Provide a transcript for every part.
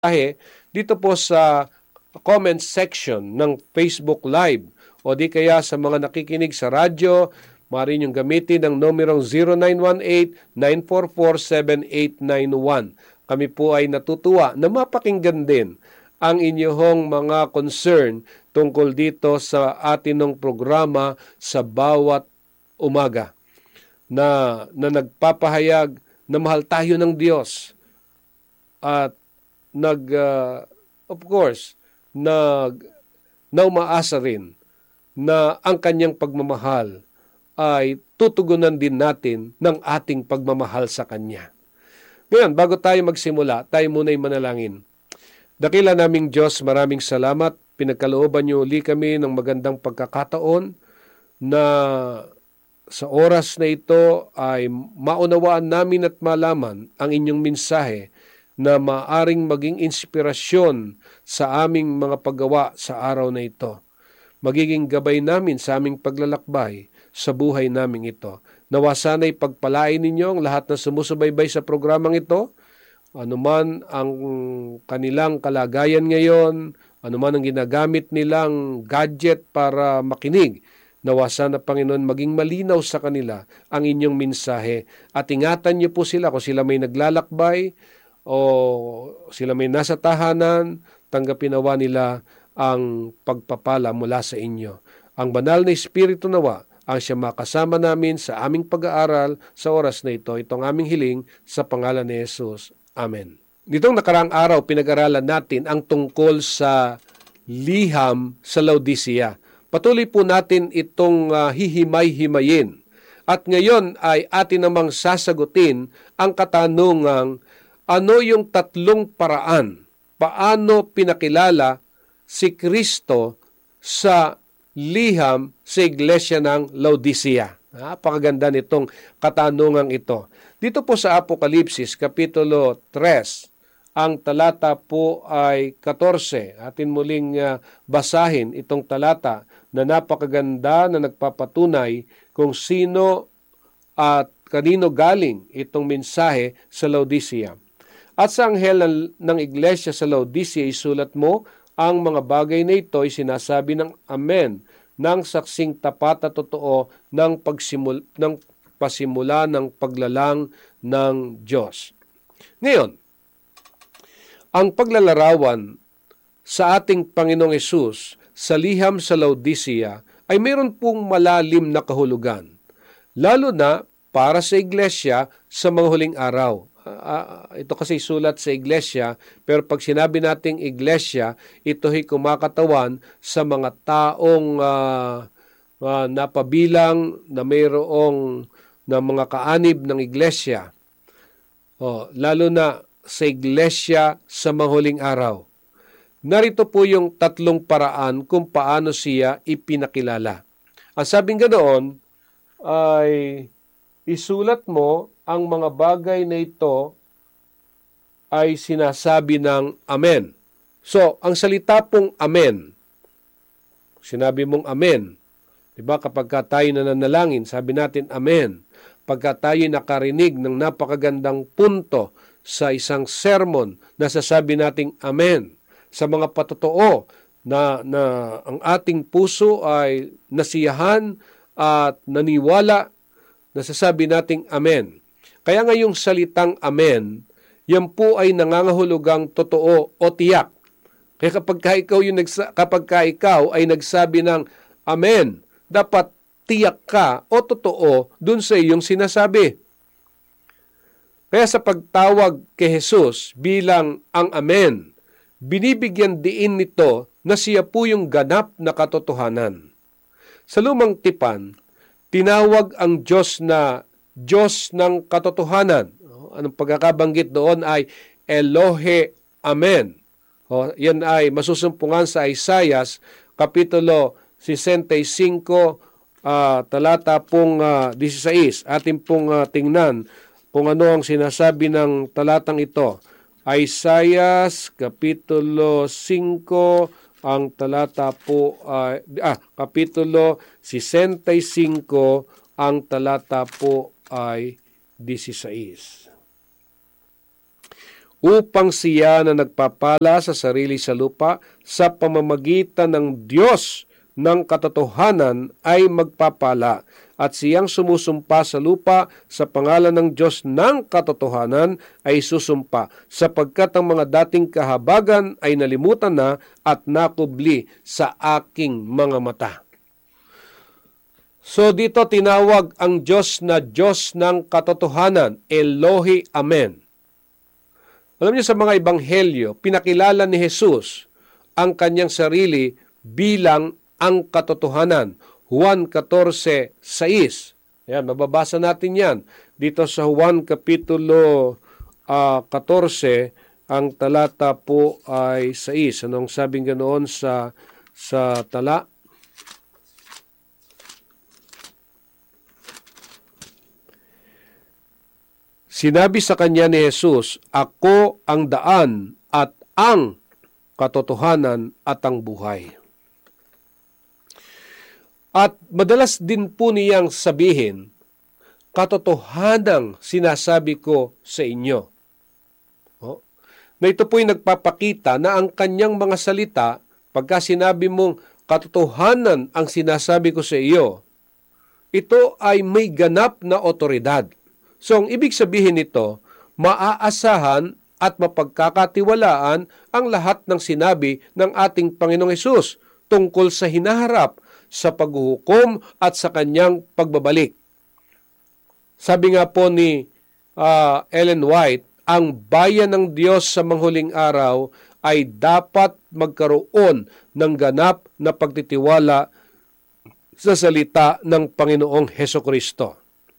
dito po sa comment section ng Facebook Live o di kaya sa mga nakikinig sa radyo, maaari niyong gamitin ang numerong 0918-944-7891. Kami po ay natutuwa na mapakinggan din ang inyong mga concern tungkol dito sa atinong programa sa bawat umaga na nagpapahayag na mahal tayo ng Diyos at of course, na umaasa rin na ang kanyang pagmamahal ay tutugunan din natin ng ating pagmamahal sa Kanya. Ngayon, bago tayo magsimula, tayo muna'y manalangin. Dakila naming Diyos, maraming salamat. Pinagkalooban niyo uli kami ng magandang pagkakataon na sa oras na ito ay maunawaan namin at malaman ang inyong mensahe na maaring maging inspirasyon sa aming mga paggawa sa araw na ito. Magiging gabay namin sa aming paglalakbay sa buhay naming ito. Nawa sana'y pagpalain ninyo ang lahat na sumusubaybay sa programang ito, anuman ang kanilang kalagayan ngayon, anuman ang ginagamit nilang gadget para makinig. Nawa sana, Panginoon, maging malinaw sa kanila ang inyong mensahe. At ingatan niyo po sila kung sila may naglalakbay o sila may nasa tahanan, tanggapin nawa nila ang pagpapala mula sa inyo. Ang banal na Espiritu nawa ang siya makasama namin sa aming pag-aaral sa oras na ito. Itong aming hiling sa pangalan ni Jesus. Amen. Nitong nakaraang araw, pinag-aralan natin ang tungkol sa liham sa Laodicea. Patuloy po natin itong hihimay-himayin. At ngayon ay atin namang sasagutin ang katanungang ano yung tatlong paraan paano pinakilala si Kristo sa liham sa iglesia ng Laodicea. Napakaganda nitong katanungang ito. Dito po sa Apokalipsis, Kapitulo 3, ang talata po ay 14. Atin muling basahin itong talata na napakaganda na nagpapatunay kung sino at kanino galing itong mensahe sa Laodicea. At sa anghel ng iglesia sa Laodicea, isulat mo, ang mga bagay na ito ay sinasabi ng Amen, ng saksing tapat at totoo ng pasimula ng paglalang ng Diyos. Ngayon, ang paglalarawan sa ating Panginoong Hesus sa liham sa Laodicea ay mayroon pong malalim na kahulugan, lalo na para sa iglesia sa mga huling araw. Ito kasi sulat sa iglesia, pero pag sinabi nating iglesia, ito ay kumakatawan sa mga taong napabilang na mayroong na mga kaanib ng iglesia, lalo na sa iglesia sa mga huling araw. Narito po yung tatlong paraan kung paano siya ipinakilala. Ang sabing ganoon ay isulat mo ang mga bagay na ito ay sinasabi ng Amen. So, ang salita pong Amen, sinabi mong Amen, diba, kapag tayo nananalangin, sabi natin Amen. Pagka tayo nakarinig ng napakagandang punto sa isang sermon, nasasabi nating Amen. Sa mga patotoo na ang ating puso ay nasiyahan at naniwala, nasasabi nating Amen. Kaya nga yung salitang Amen, yan po ay nangangahulugang totoo o tiyak. Kaya kapag ikaw ay nagsabi ng Amen, dapat tiyak ka o totoo dun sa iyong sinasabi. Kaya sa pagtawag kay Jesus bilang ang Amen, binibigyan diin nito na siya po yung ganap na katotohanan. Sa lumang tipan, tinawag ang Diyos na Diyos ng katotohanan. Anong pagkakabanggit doon ay Elohe Amen. Yan ay masusumpungan sa Isaiah, Kapitulo 65, talata pong 16. Atin pong tingnan kung ano ang sinasabi ng talatang ito. Isaiah, Kapitulo 5, ang talata po ay, Kapitulo 65, ang talata po ay 16. upang siya na nagpapala sa sarili sa lupa sa pamamagitan ng Diyos ng katotohanan ay magpapala, at siyang sumusumpa sa lupa sa pangalan ng Diyos ng katotohanan ay susumpa, sapagkat ang mga dating kahabagan ay nalimutan na at nakubli sa aking mga mata. So dito tinawag ang Diyos na Diyos ng katotohanan, Elohi Amen. Alam niyo, sa mga ebanghelyo, pinakilala ni Jesus ang kanyang sarili bilang ang katotohanan. Juan 14:6. Yan, mababasa natin yan. Dito sa Juan Kapitulo 14, ang talata po ay 6. Anong sabing ganoon sa tala? Sinabi sa kanya ni Jesus, "Ako ang daan at ang katotohanan at ang buhay." At madalas din po niyang sabihin, katotohanang sinasabi ko sa inyo. Na ito po'y nagpapakita na ang kanyang mga salita, pagka sinabi mong katotohanan ang sinasabi ko sa iyo, ito ay may ganap na otoridad. So, ang ibig sabihin nito, maaasahan at mapagkakatiwalaan ang lahat ng sinabi ng ating Panginoong Hesus tungkol sa hinaharap, sa paghuhukom at sa kanyang pagbabalik. Sabi nga po ni Ellen White, ang bayan ng Diyos sa manghuling araw ay dapat magkaroon ng ganap na pagtitiwala sa salita ng Panginoong Hesukristo.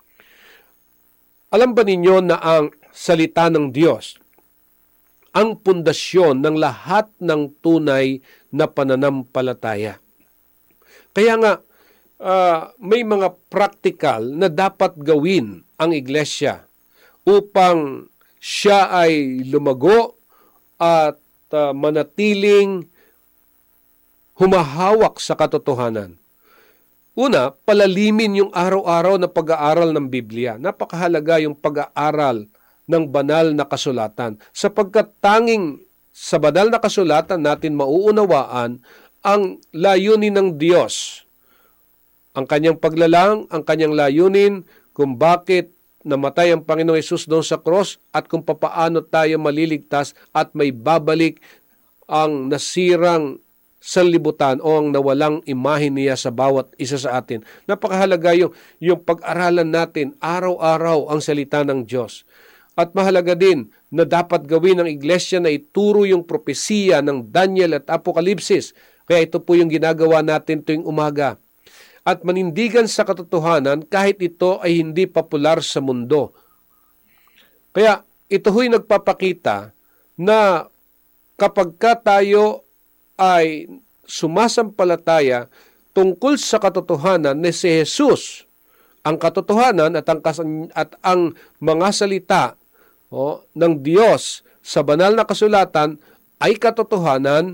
Alam ba ninyo na ang salita ng Diyos ang pundasyon ng lahat ng tunay na pananampalataya? Kaya nga, may mga practical na dapat gawin ang iglesia upang siya ay lumago at manatiling humahawak sa katotohanan. Una, palalimin yung araw-araw na pag-aaral ng Biblia. Napakahalaga yung pag-aaral ng banal na kasulatan, sapagkat tanging sa banal na kasulatan natin mauunawaan ang layunin ng Diyos, ang kanyang paglalang, ang kanyang layunin, kung bakit namatay ang Panginoong Hesus doon sa cross at kung papaano tayo maliligtas at may babalik ang nasirang sanlibutan o ang nawalang imahe niya sa bawat isa sa atin. Napakahalaga yung pag-aralan natin araw-araw ang salita ng Diyos. At mahalaga din na dapat gawin ng iglesia na ituro yung propesiya ng Daniel at Apokalipsis. Kaya ito po yung ginagawa natin tuwing umaga. At manindigan sa katotohanan kahit ito ay hindi popular sa mundo. Kaya ito ho'y nagpapakita na kapag tayo ay sumasampalataya tungkol sa katotohanan ni si Jesus, ang katotohanan at ang mga salita ng Diyos sa banal na kasulatan ay katotohanan,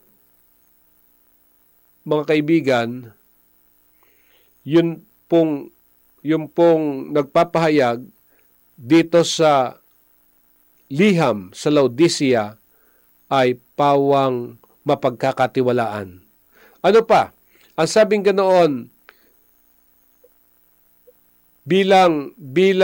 mga kaibigan, yun pong nagpapahayag dito sa liham sa Laodicea ay pawang mapagkakatiwalaan. Ano pa? Ang sabing ganoon, bilang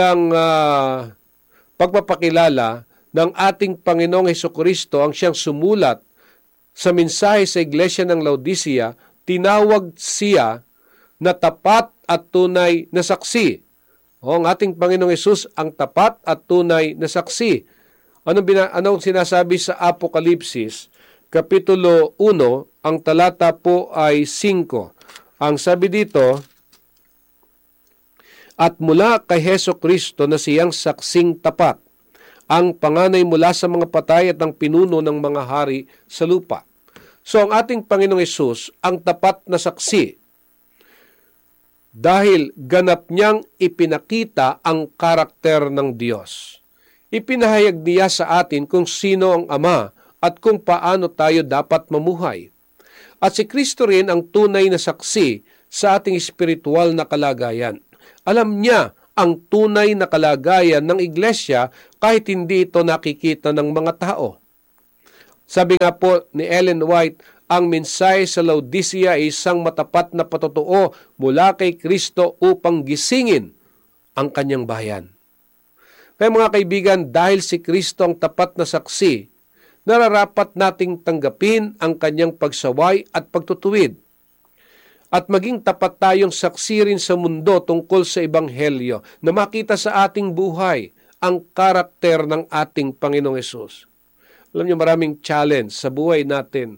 pagpapakilala ng ating Panginoong Hesukristo, ang siyang sumulat sa mensahe sa iglesia ng Laodicea, tinawag siya na tapat at tunay na saksi. Ang ating Panginoong Hesus ang tapat at tunay na saksi. Anong sinasabi sa Apokalipsis? Kapitulo 1, ang talata po ay 5. Ang sabi dito, "At mula kay Hesukristo na siyang saksing tapat, ang panganay mula sa mga patay at ang pinuno ng mga hari sa lupa." So ang ating Panginoong Hesus ang tapat na saksi dahil ganap niyang ipinakita ang karakter ng Diyos. Ipinahayag niya sa atin kung sino ang Ama at kung paano tayo dapat mamuhay. At si Kristo rin ang tunay na saksi sa ating espiritual na kalagayan. Alam niya ang tunay na kalagayan ng iglesia kahit hindi ito nakikita ng mga tao. Sabi nga po ni Ellen White, ang mensahe sa Laodicea ay isang matapat na patotoo mula kay Kristo upang gisingin ang kanyang bayan. Kaya mga kaibigan, dahil si Kristo ang tapat na saksi, nararapat nating tanggapin ang kanyang pagsaway at pagtutuwid. At maging tapat tayong saksi rin sa mundo tungkol sa Ebanghelyo na makita sa ating buhay ang karakter ng ating Panginoong Hesus. Alam niyo, maraming challenge sa buhay natin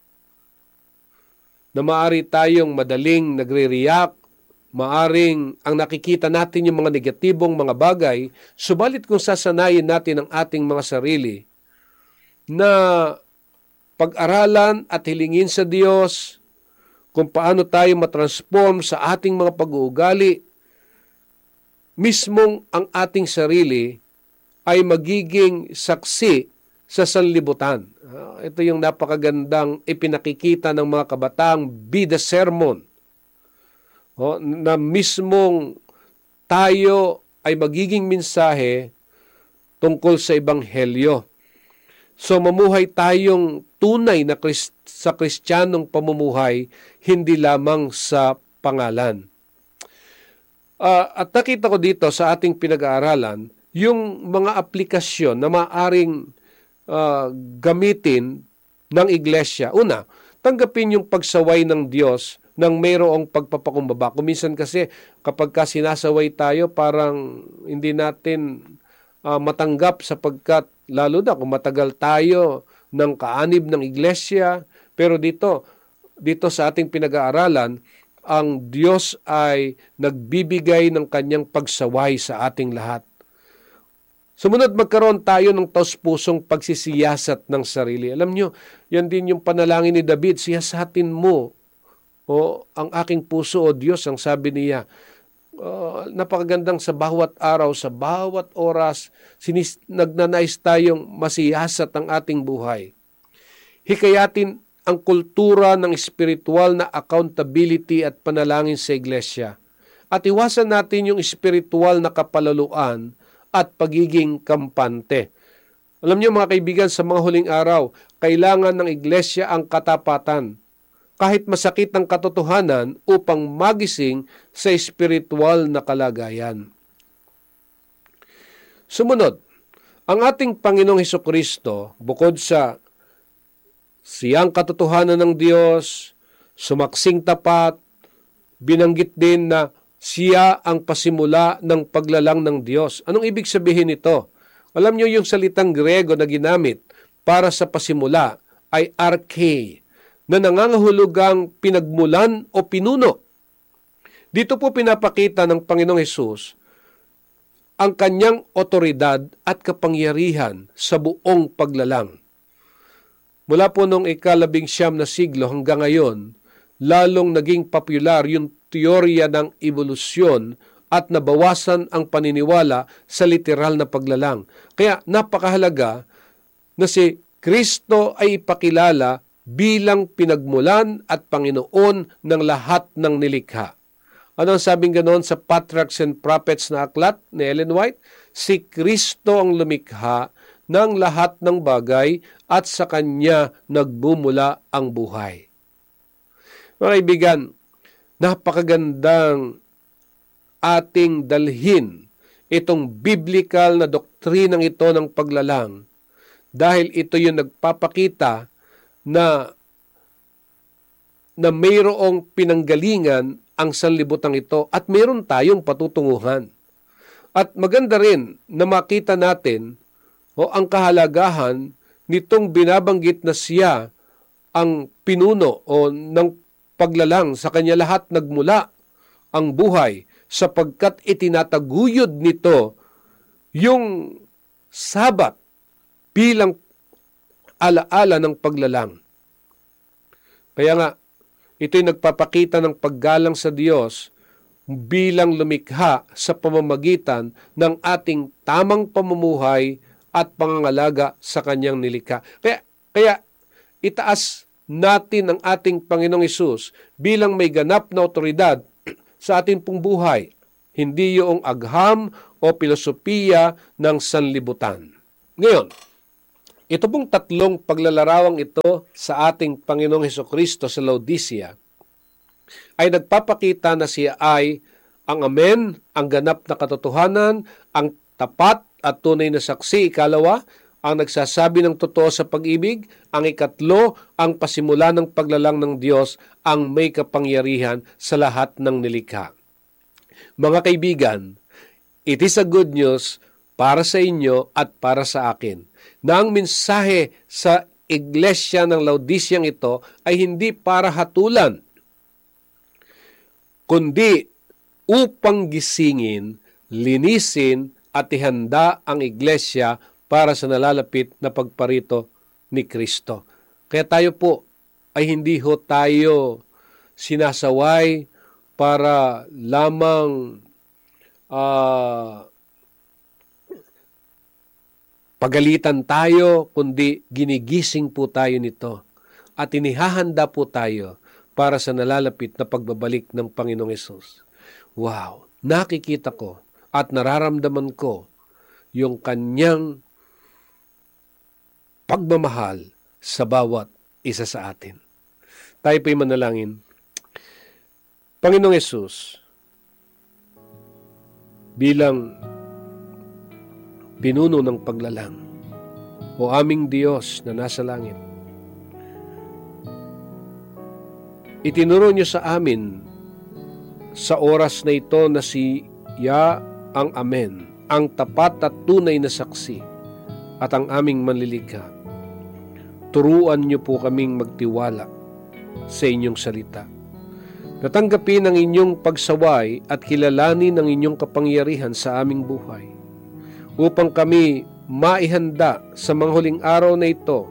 na maaari tayong madaling nagre-react, maaring ang nakikita natin yung mga negatibong mga bagay, subalit kung sasanayin natin ang ating mga sarili na pag-aralan at hilingin sa Diyos kung paano tayo matransform sa ating mga pag-uugali, mismong ang ating sarili ay magiging saksi sa sanlibutan. Ito yung napakagandang ipinakikita ng mga kabataang Be the Sermon. Na mismong tayo ay magiging mensahe tungkol sa Ebanghelyo. So mamuhay tayong tunay na sa Kristiyanong pamumuhay, hindi lamang sa pangalan. At nakita ko dito sa ating pinag-aaralan, yung mga aplikasyon na maaring gamitin ng iglesia. Una, tanggapin yung pagsaway ng Diyos nang mayroong pagpapakumbaba. Kuminsan kasi kapag sinasaway tayo, parang hindi natin matanggap sapagkat lalo na kung matagal tayo ng kaanib ng iglesia. Pero dito sa ating pinag-aaralan, ang Diyos ay nagbibigay ng kanyang pagsaway sa ating lahat. Sumunod, magkaroon tayo ng taus-pusong pagsisiyasat ng sarili. Alam nyo, yan din yung panalangin ni David, siyasatin mo ang aking puso, O Diyos, ang sabi niya. Napakagandang sa bawat araw, sa bawat oras, nagnanais tayong masiyasat ang ating buhay. Hikayatin ang kultura ng espiritual na accountability at panalangin sa iglesia. At iwasan natin yung espiritual na kapalaluan at pagiging kampante. Alam niyo mga kaibigan, sa mga huling araw, kailangan ng iglesia ang katapatan, kahit masakit ang katotohanan, upang magising sa espiritual na kalagayan. Sumunod, ang ating Panginoong Hesukristo, bukod sa siyang katotohanan ng Diyos, sumaksing tapat, binanggit din na siya ang pasimula ng paglalang ng Diyos. Anong ibig sabihin nito? Alam niyo yung salitang Grego na ginamit para sa pasimula ay arche, na nangangahulugang pinagmulan o pinuno. Dito po pinapakita ng Panginoong Hesus ang kanyang otoridad at kapangyarihan sa buong paglalang. Mula po noong ika-19 na siglo hanggang ngayon, lalong naging popular yung teorya ng ebolusyon at nabawasan ang paniniwala sa literal na paglalang. Kaya napakahalaga na si Kristo ay ipakilala bilang pinagmulan at Panginoon ng lahat ng nilikha. Ano ang sabing ganoon sa Patriarchs and Prophets na aklat ni Ellen White? Si Kristo ang lumikha ng lahat ng bagay at sa Kanya nagbumula ang buhay. Mga kaibigan, napakagandang ating dalhin itong biblical na doktrinang ito ng paglalang dahil ito yung nagpapakita na mayroong pinanggalingan ang sanlibutang ito at mayroon tayong patutunguhan. At maganda rin na makita natin ang kahalagahan nitong binabanggit na siya ang pinuno o ng paglalang, sa kanya lahat nagmula ang buhay sapagkat itinataguyod nito yung Sabat bilang alaala ng paglalang. Kaya nga, ito'y nagpapakita ng paggalang sa Diyos bilang lumikha sa pamamagitan ng ating tamang pamumuhay at pangangalaga sa Kanyang nilikha. Kaya itaas natin ang ating Panginoong Hesus bilang may ganap na otoridad sa ating pong buhay. hindi yung agham o pilosopiya ng sanlibutan. Ngayon, ito pong tatlong paglalarawang ito sa ating Panginoong Hesukristo sa Laodicea ay nagpapakita na siya ay ang Amen, ang ganap na katotohanan, ang tapat at tunay na saksi. Ikalawa, ang nagsasabi ng totoo sa pag-ibig. Ang ikatlo, ang pasimula ng paglalang ng Diyos, ang may kapangyarihan sa lahat ng nilikha. Mga kaibigan, it is a good news para sa inyo at para sa akin na ang mensahe sa iglesia ng Laodiceang ito ay hindi para hatulan, kundi upang gisingin, linisin at ihanda ang iglesia para sa nalalapit na pagparito ni Kristo. Kaya tayo po ay hindi ho tayo sinasaway para lamang pagalitan tayo, kundi ginigising po tayo nito at inihahanda po tayo para sa nalalapit na pagbabalik ng Panginoong Hesus. Wow! Nakikita ko at nararamdaman ko yung kanyang pagmamahal sa bawat isa sa atin. Tayo po'y manalangin. Panginoong Hesus, bilang pinuno ng paglalang, o aming Diyos na nasa langit, itinuro niyo sa amin sa oras na ito na siya ang Amen, ang tapat at tunay na saksi at ang aming manlilikha. Turuan niyo po kaming magtiwala sa inyong salita. Natanggapin ang inyong pagsaway at kilalanin ang inyong kapangyarihan sa aming buhay upang kami maihanda sa mga huling araw na ito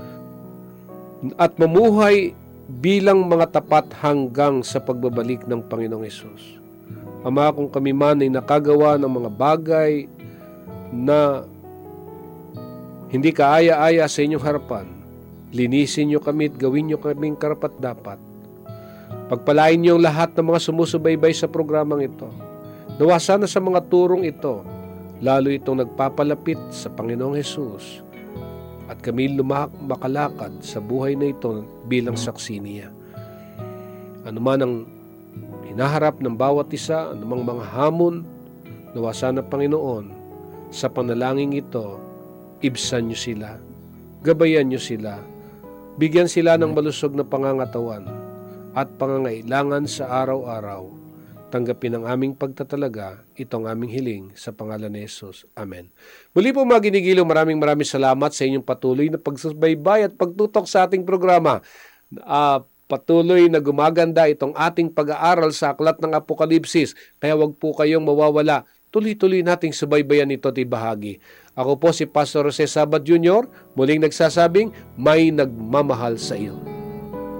at mamuhay bilang mga tapat hanggang sa pagbabalik ng Panginoong Hesus. Ama, kung kami man ay nakagawa ng mga bagay na hindi kaaya-aya sa inyong harapan, linisin niyo kami at gawin niyo kaming karapat-dapat. Pagpalain niyo ang lahat ng mga sumusubaybay sa programang ito. Nawa sana sa mga turong ito, lalo itong nagpapalapit sa Panginoong Hesus at kami makalakad sa buhay na ito bilang saksi niya. Ano man ang hinaharap ng bawat isa, anumang mga hamon, nawa sana Panginoon, sa panalangin ito, ibsan niyo sila, gabayan niyo sila, bigyan sila ng malusog na pangangatawan at pangangailangan sa araw-araw. Tanggapin ang aming pagtatalaga, itong aming hiling sa pangalan ni Jesus. Amen. Muli po mga ginigiliw, maraming salamat sa inyong patuloy na pagsubaybay at pagtutok sa ating programa. Patuloy na gumaganda itong ating pag-aaral sa aklat ng Apokalipsis. Kaya wag po kayong mawawala. Tuloy-tuloy nating subaybayan ito at ibahagi. Ako po si Pastor Jose Sabat Jr., muling nagsasabing, may nagmamahal sa iyo.